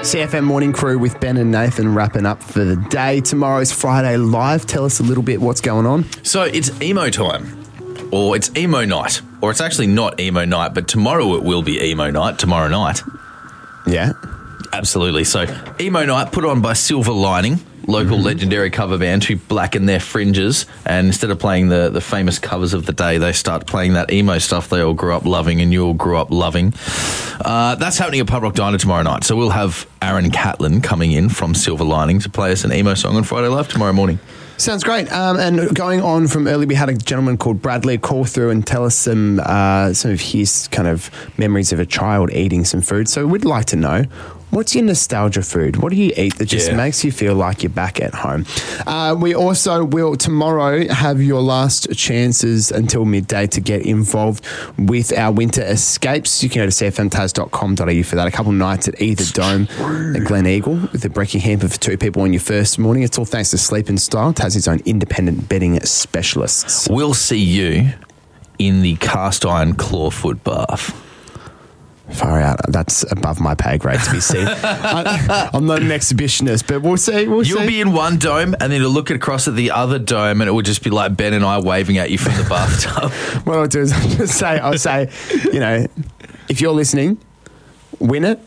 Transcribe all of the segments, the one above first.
CFM Morning Crew with Ben and Nathan wrapping up for the day. Tomorrow's Friday Live. Tell us a little bit what's going on. So it's emo time, or it's emo night, or it's actually not emo night, but tomorrow it will be emo night, tomorrow night. Yeah. Absolutely. So emo night put on by Silver Lining, local legendary cover band who blacken their fringes, and instead of playing the famous covers of the day, they start playing that emo stuff they all grew up loving and you all grew up loving. That's happening at Pub Rock Diner tomorrow night. So we'll have Aaron Catlin coming in from Silver Lining to play us an emo song on Friday Live tomorrow morning. Sounds great. And going on from early, we had a gentleman called Bradley call through and tell us some of his kind of memories of a child eating some food. So we'd like to know, what's your nostalgia food? What do you eat that just makes you feel like you're back at home? We also will tomorrow have your last chances until midday to get involved with our winter escapes. You can go to cfmtaz.com.au for that. A couple nights at either Dome at Glen Eagle with a brekkie hamper for 2 people on your first morning. It's all thanks to Sleep and Style, Tassie's own independent bedding specialists. We'll see you in the cast iron clawfoot bath. Far out. That's above my pay grade to be seen. I'm not an exhibitionist, but we'll see. You'll be in one dome and then you'll look across at the other dome and it will just be like Ben and I waving at you from the bathtub. What I'll do is I'll say, you know, if you're listening, win it,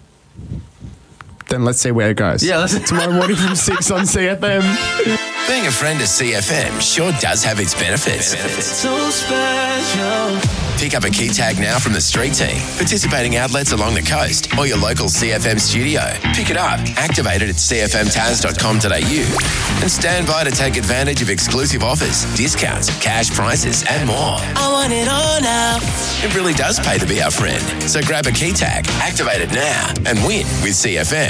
then let's see where it goes. Yeah, tomorrow morning from 6 on CFM. Being a friend of CFM sure does have its benefits. So special. Pick up a key tag now from the street team, participating outlets along the coast, or your local CFM studio. Pick it up, activate it at cfmtaz.com.au, and stand by to take advantage of exclusive offers, discounts, cash prices, and more. I want it all now. It really does pay to be our friend. So grab a key tag, activate it now, and win with CFM.